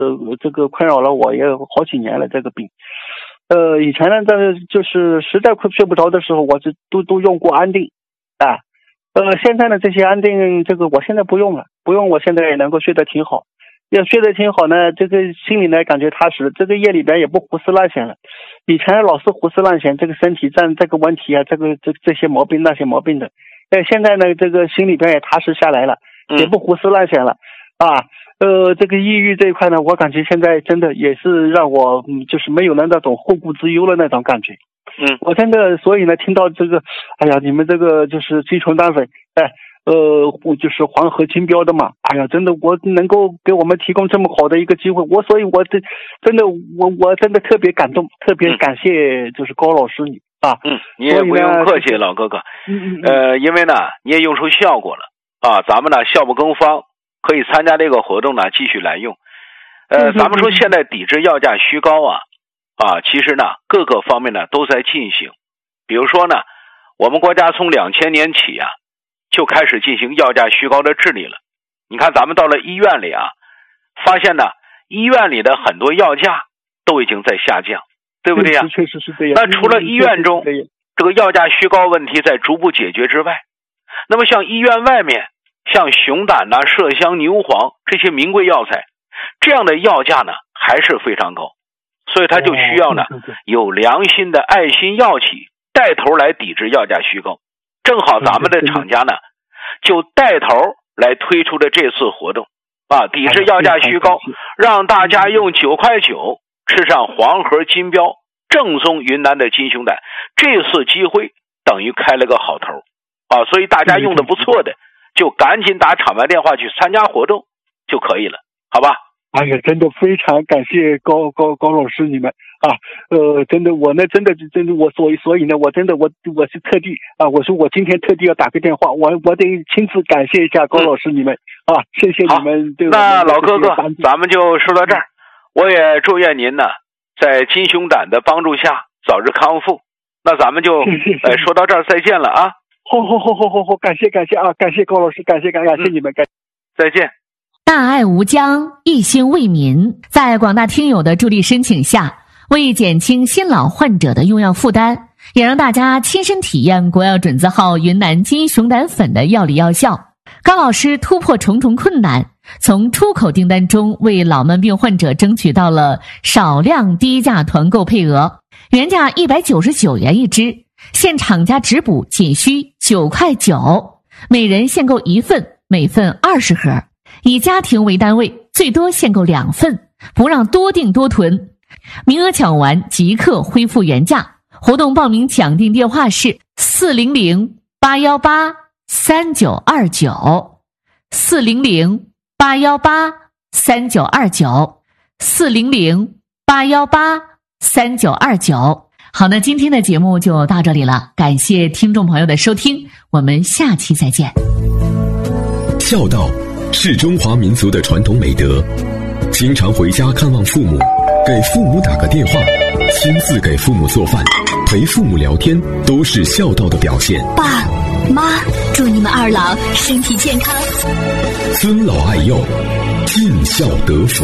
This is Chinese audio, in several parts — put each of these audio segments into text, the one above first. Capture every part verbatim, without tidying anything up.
呃，这个困扰了我也好几年了，这个病。呃，以前呢，这个就是实在睡不着的时候，我就都都用过安定，啊，呃，现在呢，这些安定，这个我现在不用了，不用，我现在也能够睡得挺好，也睡得挺好呢，这个心里呢感觉踏实，这个夜里边也不胡思乱想了。以前老是胡思乱想，这个身体占这个问题啊，这个这这些毛病那些毛病的，哎，现在呢，这个心里边也踏实下来了，也不胡思乱想了，啊。呃，这个抑郁这一块呢，我感觉现在真的也是让我，嗯，就是没有了那种后顾之忧的那种感觉。 嗯， 我真的，所以呢，听到这个，哎呀，你们这个就是金虫单粉，哎，呃，就是黄河金标的嘛，哎呀，真的，我能够给我们提供这么好的一个机会，我所以，我这真的，我我真的特别感动，特别感谢，就是高老师你啊。 嗯，你也不用客气，老哥哥。 嗯嗯。 呃，因为呢，你也用出效果了啊，咱们呢效不更方。可以参加这个活动呢，继续来用。呃，咱们说现在抵制药价虚高啊，啊，其实呢各个方面呢都在进行。比如说呢，我们国家从两千年起啊，就开始进行药价虚高的治理了。你看咱们到了医院里啊，发现呢医院里的很多药价都已经在下降，对不对呀？ 确实是这样。 那除了医院中这个药价虚高问题在逐步解决之外，那么像医院外面。像熊胆呐、麝香、牛黄这些名贵药材，这样的药价呢还是非常高，所以它就需要呢、哦、有良心的爱心药企带头来抵制药价虚高。正好咱们的厂家呢就带头来推出的这次活动啊，抵制药价虚高，让大家用九块九吃上黄河金标正宗云南的金熊胆，这次机会等于开了个好头啊，所以大家用的不错的。就赶紧打厂外电话去参加活动就可以了，好吧？ 哎呀，真的非常感谢高高高老师你们啊！呃，真的我呢，真的真的我所以所以呢，我真的我我是特地啊，我说我今天特地要打个电话，我我得亲自感谢一下高老师你们、嗯、啊，谢谢你们对我们。 那老哥哥，咱们就说到这儿，我也祝愿您呢，在金熊胆的帮助下早日康复。那咱们就呃说到这儿，再见了啊！ 好好好好好好，感谢感谢啊，感谢高老师，感谢感感谢你们，感再见。 大爱无疆，一心为民，在广大听友的助力申请下，为减轻新老患者的用药负担，也让大家亲身体验国药准字号云南金熊胆粉的药理药效。高老师突破重重困难，从出口订单中为老慢病患者争取到了少量低价团购配额，原价一百九十九元一支，现厂家直补仅需九块九，每人限购一份，每份二十盒，以家庭为单位，最多限购两份，不让多订多囤。名额抢完即刻恢复原价。活动报名抢订电话是四零零八一八三九二九，四零零八一八三九二九，四零零八一八三九二九。好，那今天的节目就到这里了，感谢听众朋友的收听，我们下期再见。 孝道是中华民族的传统美德，经常回家看望父母，给父母打个电话，亲自给父母做饭，陪父母聊天，都是孝道的表现。 爸妈，祝你们二老身体健康， 尊老爱幼，尽孝得福。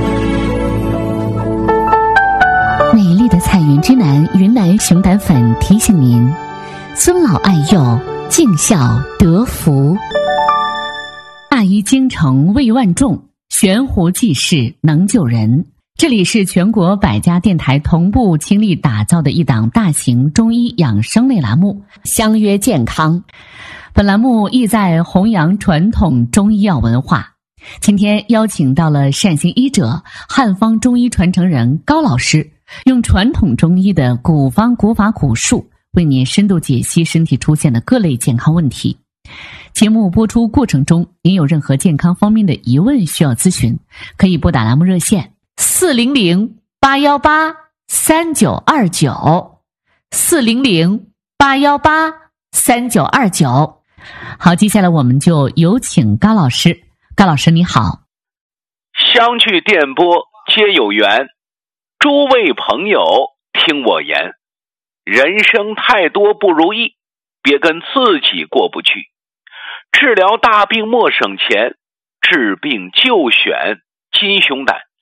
美丽的彩云之南云南熊胆粉提醒您：尊老爱幼，尽孝得福。大医精诚为万众，悬壶济世能救人。这里是全国百家电台同步倾力打造的一档大型中医养生类栏目《相约健康》。本栏目意在弘扬传统中医药文化。今天邀请到了善行医者、汉方中医传承人高老师，用传统中医的古方古法古术，为您深度解析身体出现的各类健康问题。节目播出过程中，您有任何健康方面的疑问需要咨询，可以拨打栏目热线四零零八一八三九二九，四零零八一八三九二九。好，接下来我们就有请高老师。高老师你好。 相聚电波皆有缘，诸位朋友听我言，人生太多不如意，别跟自己过不去。治疗大病莫省钱，治病就选金熊胆。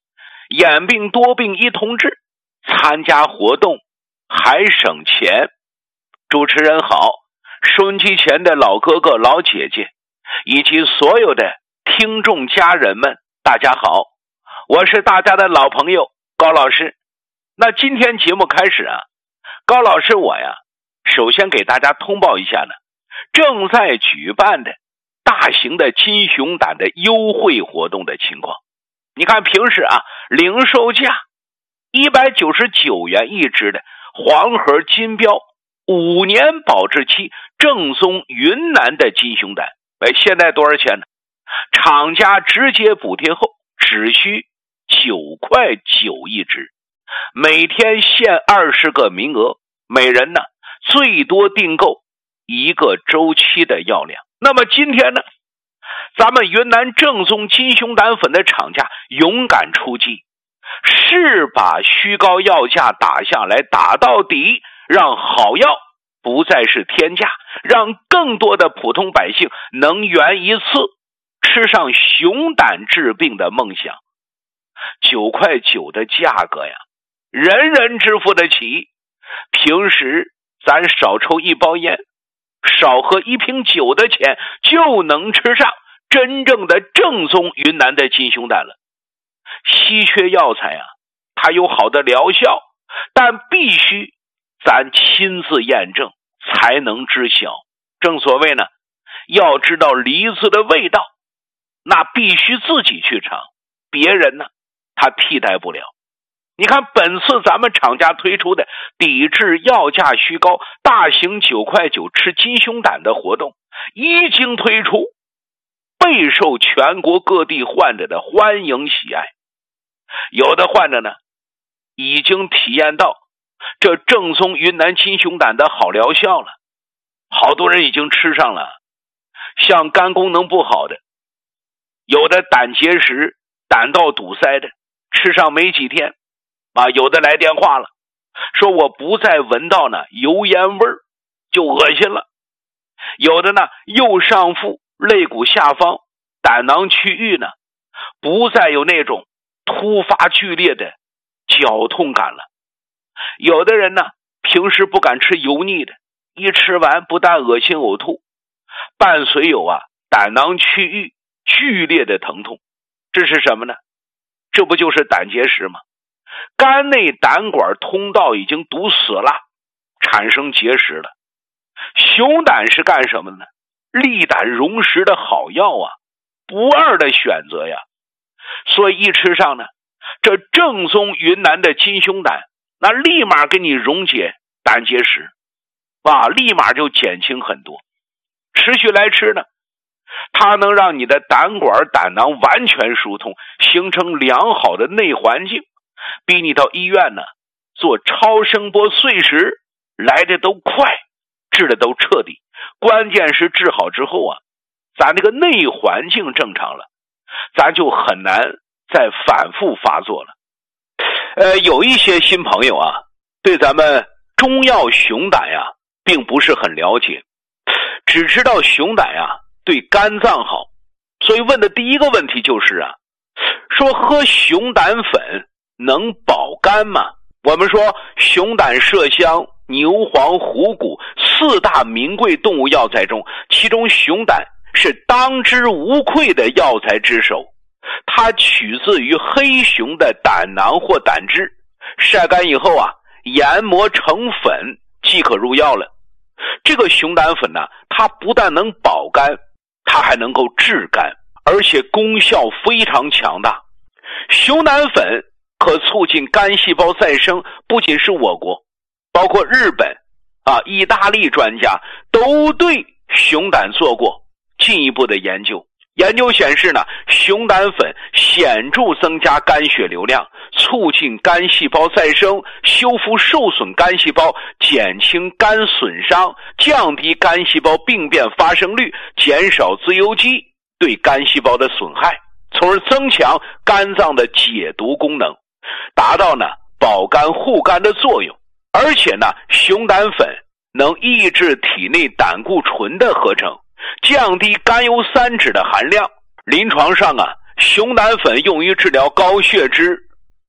眼病多病一同治，参加活动还省钱。主持人好，收音机前的老哥哥老姐姐以及所有的听众家人们，大家好，我是大家的老朋友高老师。那今天节目开始啊，高老师我呀首先给大家通报一下呢，正在举办的大型的金熊胆的优惠活动的情况。你看平时啊，零售价一百九十九元一支的黄盒金标五年保质期正宗云南的金熊胆，哎，现在多少钱呢？厂家直接补贴后只需九块九一支，每天限二十个名额，每人呢最多订购一个周期的药量。那么今天呢，咱们云南正宗金熊胆粉的厂家勇敢出击，是把虚高药价打下来，打到底，让好药不再是天价，让更多的普通百姓能圆一次吃上熊胆治病的梦想。九块九的价格呀，人人支付得起。平时咱少抽一包烟，少喝一瓶酒的钱，就能吃上真正的正宗云南的金熊胆了。稀缺药材啊，它有好的疗效，但必须咱亲自验证才能知晓。正所谓呢，要知道梨子的味道，那必须自己去尝，别人呢他替代不了。你看本次咱们厂家推出的抵制药价虚高大型九块九吃金熊胆的活动一经推出，备受全国各地患者的欢迎喜爱。有的患者呢已经体验到这正宗云南金熊胆的好疗效了，好多人已经吃上了。像肝功能不好的，有的胆结石胆道堵塞的，吃上没几天啊，有的来电话了，说我不再闻到呢油烟味儿就恶心了。有的呢右上腹肋骨下方胆囊区域呢不再有那种突发剧烈的绞痛感了。有的人呢平时不敢吃油腻的，一吃完不但恶心呕吐，伴随有啊胆囊区域剧烈的疼痛。这是什么呢？这不就是胆结石吗？肝内胆管通道已经堵死了，产生结石了。熊胆是干什么的呢？利胆溶石的好药啊，不二的选择呀。所以一吃上呢，这正宗云南的金熊胆，那立马给你溶解胆结石啊，立马就减轻很多。持续来吃呢，它能让你的胆管胆囊完全疏通，形成良好的内环境，比你到医院呢做超声波碎石来的都快，治的都彻底。关键是治好之后啊，咱这个内环境正常了，咱就很难再反复发作了。呃，有一些新朋友啊，对咱们中药熊胆呀并不是很了解，只知道熊胆呀对肝脏好，所以问的第一个问题就是啊，说喝熊胆粉能保肝吗？我们说熊胆、麝香、牛黄、虎骨四大名贵动物药材中，其中熊胆是当之无愧的药材之首。它取自于黑熊的胆囊或胆汁，晒干以后啊，研磨成粉即可入药了。这个熊胆粉呢，它不但能保肝，它还能够治肝，而且功效非常强大。熊胆粉可促进肝细胞再生，不仅是我国，包括日本啊、意大利专家都对熊胆做过进一步的研究。研究显示呢，熊胆粉显著增加肝血流量，促进肝细胞再生，修复受损肝细胞，减轻肝损伤，降低肝细胞病变发生率，减少自由基对肝细胞的损害，从而增强肝脏的解毒功能，达到呢保肝护肝的作用。而且呢，熊胆粉能抑制体内胆固醇的合成，降低甘油三酯的含量。临床上啊，熊胆粉用于治疗高血脂、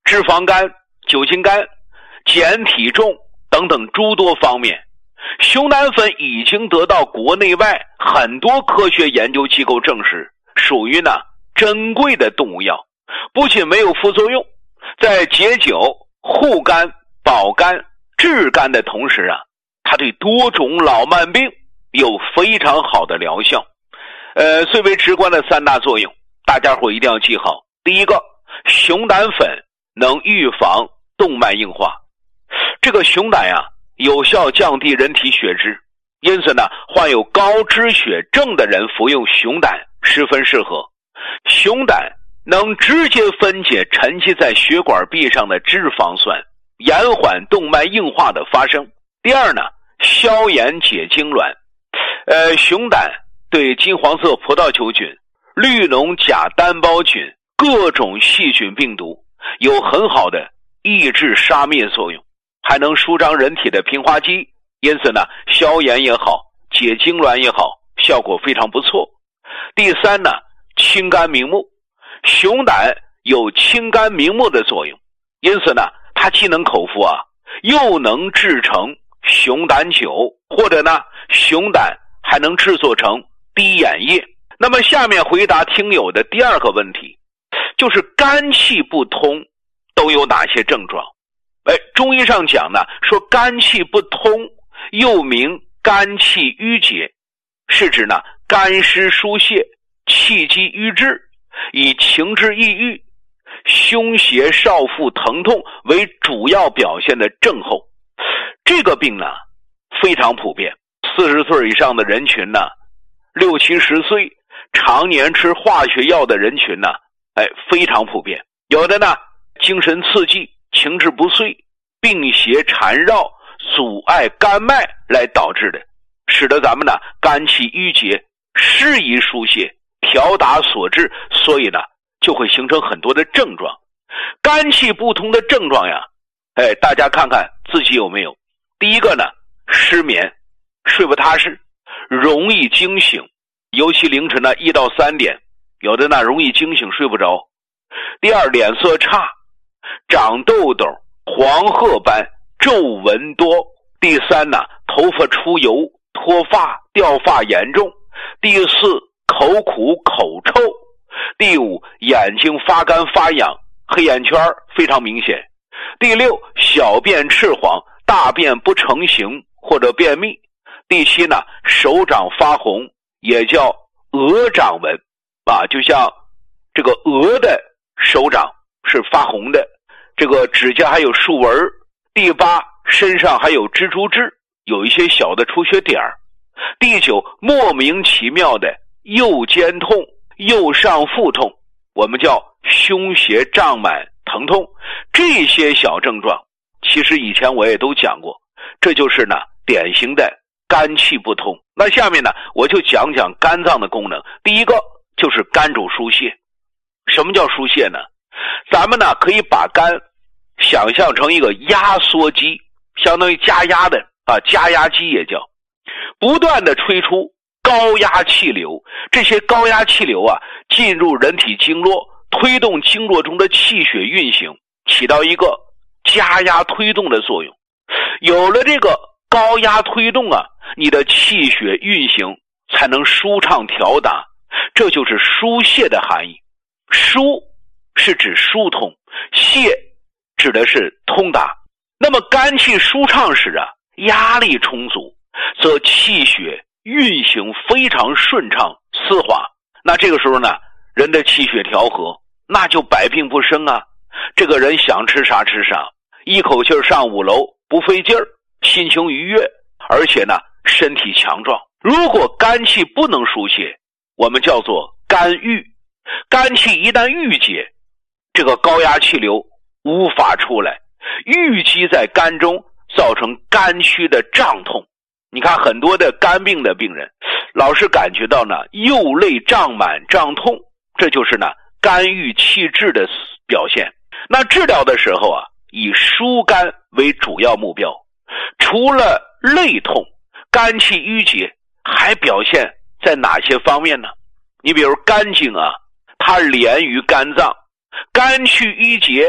脂肪肝、酒精肝、减体重等等诸多方面，熊胆粉已经得到国内外很多科学研究机构证实，属于呢珍贵的动物药，不仅没有副作用，在解酒、护肝、保肝、治肝的同时啊，它对多种老慢病有非常好的疗效。呃，最为直观的三大作用，大家伙一定要记好。第一个，熊胆粉能预防动脉硬化。这个熊胆呀、啊，有效降低人体血脂，因此呢，患有高脂血症的人服用熊胆十分适合。熊胆能直接分解沉积在血管壁上的脂肪酸，延缓动脉硬化的发生。第二呢，消炎解痉挛。呃，熊胆对金黄色葡萄球菌、绿脓甲单胞菌、各种细菌病毒有很好的抑制杀灭作用，还能舒张人体的平滑肌，因此呢，消炎也好，解痉挛也好，效果非常不错。第三呢，清肝明目。熊胆有清肝明目的作用，因此呢，它既能口服啊，又能制成熊胆酒，或者呢，熊胆还能制作成滴眼液。那么下面回答听友的第二个问题，就是肝气不通都有哪些症状？哎，中医上讲呢，说肝气不通又名肝气郁结，是指呢肝湿疏泄、气机郁滞，以情志抑郁、胸胁少腹疼痛为主要表现的症候。这个病呢非常普遍，四十岁以上的人群呢，六七十岁常年吃化学药的人群呢，哎，非常普遍。有的呢精神刺激、情志不遂、病邪缠绕、阻碍肝脉来导致的，使得咱们呢肝气郁结，适宜疏泄，调达所致，所以呢就会形成很多的症状。肝气不通的症状呀，哎，大家看看自己有没有。第一个呢，失眠，睡不踏实，容易惊醒，尤其凌晨呢一到三点，有的呢容易惊醒睡不着。第二，脸色差，长痘痘，黄褐斑，皱纹多。第三呢，头发出油，脱发，掉发严重。第四，口苦口臭。第五，眼睛发干发痒，黑眼圈非常明显。第六，小便赤黄，大便不成形或者便秘。第七呢，手掌发红，也叫鹅掌纹啊，就像这个鹅的手掌是发红的，这个指甲还有竖纹。第八，身上还有蜘蛛痣，有一些小的出血点儿。第九，莫名其妙的右肩痛、右上腹痛，我们叫胸胁胀满疼痛。这些小症状其实以前我也都讲过，这就是呢典型的肝气不通。那下面呢我就讲讲肝脏的功能。第一个就是肝主疏泄。什么叫疏泄呢？咱们呢可以把肝想象成一个压缩机，相当于加压的啊，加压机也叫，不断的吹出高压气流。这些高压气流啊进入人体经络，推动经络中的气血运行，起到一个加压推动的作用。有了这个高压推动啊，你的气血运行才能舒畅调达，这就是疏泄的含义。疏是指疏通，泄指的是通达。那么肝气舒畅时啊，压力充足，则气血运行非常顺畅丝滑。那这个时候呢，人的气血调和，那就百病不生啊。这个人想吃啥吃啥，一口气上五楼不费劲儿，心情愉悦，而且呢身体强壮。如果肝气不能疏泄，我们叫做肝郁。肝气一旦郁结，这个高压气流无法出来，郁积在肝中，造成肝区的胀痛。你看很多的肝病的病人老是感觉到呢右肋胀满胀痛，这就是呢肝郁气滞的表现。那治疗的时候啊，以疏肝为主要目标。除了肋痛、肝气郁结，还表现在哪些方面呢？你比如肝经啊，它连于肝脏，肝气郁结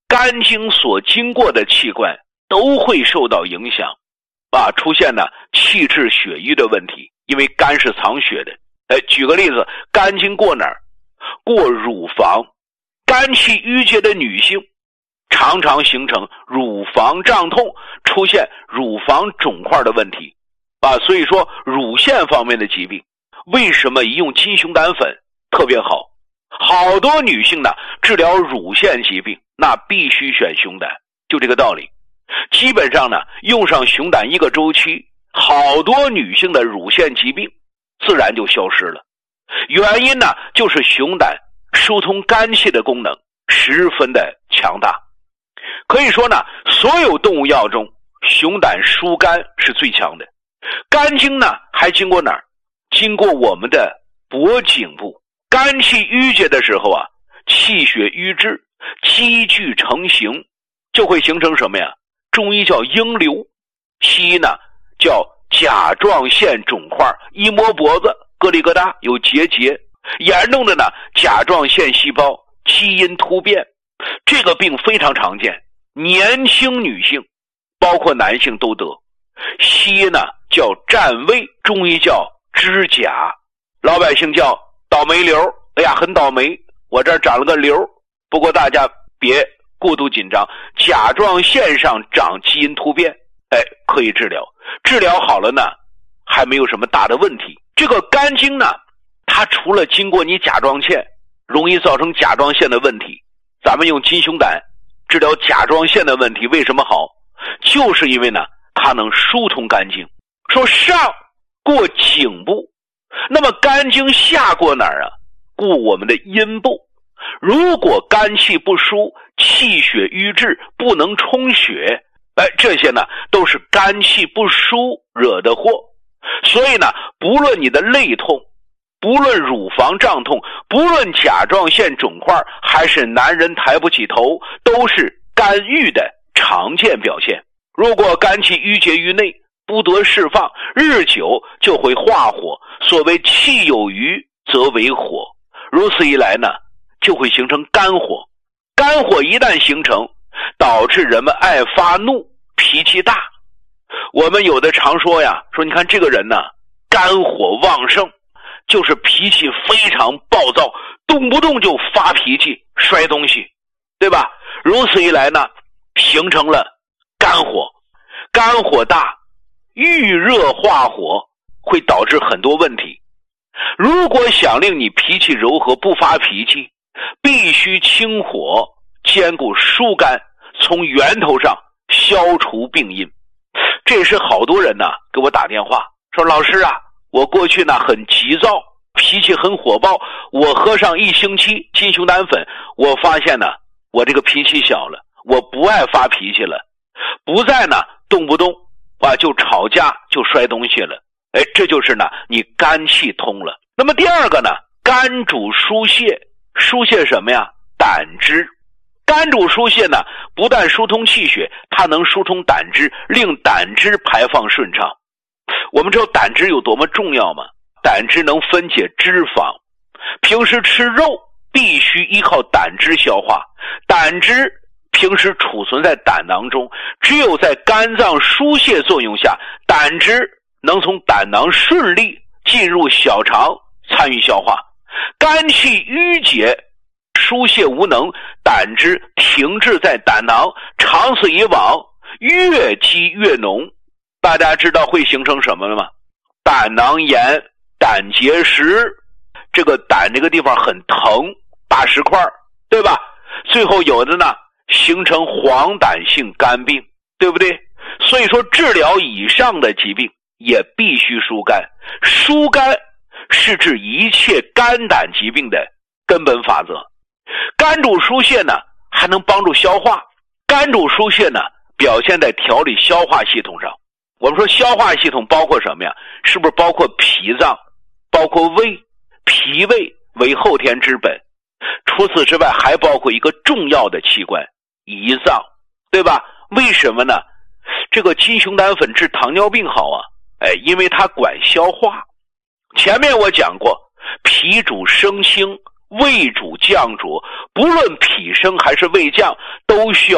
肝经所经过的器官都会受到影响啊，出现呢气滞血瘀的问题，因为肝是藏血的。哎，举个例子，肝经过哪儿？过乳房。肝气郁结的女性常常形成乳房胀痛，出现乳房肿块的问题啊，所以说乳腺方面的疾病，为什么一用金熊胆粉特别好？好多女性呢治疗乳腺疾病，那必须选熊胆，就这个道理。基本上呢，用上熊胆一个周期，好多女性的乳腺疾病自然就消失了。原因呢，就是熊胆疏通肝气的功能十分的强大。可以说呢，所有动物药中，熊胆疏肝是最强的。肝经呢，还经过哪儿？经过我们的脖颈部。肝气郁结的时候啊，气血瘀滞，积聚成形，就会形成什么呀？中医叫鹰瘤，西医呢叫甲状腺肿块，一摸脖子咯里咯哒有结节，严重的呢甲状腺细胞基因突变，这个病非常常见，年轻女性包括男性都得。西医呢叫占位，中医叫支甲，老百姓叫倒霉瘤。哎呀，很倒霉，我这儿长了个瘤。不过大家别过度紧张，甲状腺上长基因突变，哎，可以治疗。治疗好了呢，还没有什么大的问题。这个肝经呢，它除了经过你甲状腺，容易造成甲状腺的问题。咱们用金熊胆治疗甲状腺的问题，为什么好？就是因为呢，它能疏通肝经。说上过颈部，那么肝经下过哪儿啊？过我们的阴部。如果肝气不疏，气血瘀滞，不能充血，哎，这些呢都是肝气不疏惹的祸。所以呢，不论你的肋痛，不论乳房胀痛，不论甲状腺肿块，还是男人抬不起头，都是肝郁的常见表现。如果肝气郁结于内，不得释放，日久就会化火。所谓气有余则为火，如此一来呢，就会形成肝火。肝火一旦形成，导致人们爱发怒，脾气大。我们有的常说呀，说你看这个人呢，肝火旺盛，就是脾气非常暴躁，动不动就发脾气，摔东西，对吧？如此一来呢，形成了肝火。肝火大，遇热化火，会导致很多问题。如果想令你脾气柔和，不发脾气，必须清火，兼顾疏肝，从源头上消除病因。这也是好多人呢给我打电话说，老师啊，我过去呢很急躁，脾气很火爆，我喝上一星期金熊胆粉，我发现呢我这个脾气小了，我不爱发脾气了，不再呢动不动啊就吵架就摔东西了。哎，这就是呢你肝气通了。那么第二个呢，肝主疏泄，疏泄什么呀？胆汁。肝主疏泄呢，不但疏通气血，它能疏通胆汁，令胆汁排放顺畅。我们知道胆汁有多么重要吗？胆汁能分解脂肪，平时吃肉必须依靠胆汁消化，胆汁平时储存在胆囊中，只有在肝脏疏泄作用下，胆汁能从胆囊顺利进入小肠参与消化。肝气郁结，疏泄无能，胆汁停滞在胆囊，长此以往，越积越浓。大家知道会形成什么了吗？胆囊炎、胆结石，这个胆这个地方很疼，大石块，对吧？最后有的呢形成黄疸性肝病，对不对？所以说治疗以上的疾病也必须疏肝。疏肝是治一切肝胆疾病的根本法则。肝主疏泄呢，还能帮助消化。肝主疏泄呢，表现在调理消化系统上。我们说消化系统包括什么呀？是不是包括脾脏，包括胃？脾胃为后天之本。除此之外，还包括一个重要的器官，胰脏，对吧？为什么呢？这个金熊胆粉治糖尿病好啊，哎，因为它管消化。前面我讲过，脾主生清， 胃主降主，不论脾升还是胃降，都需要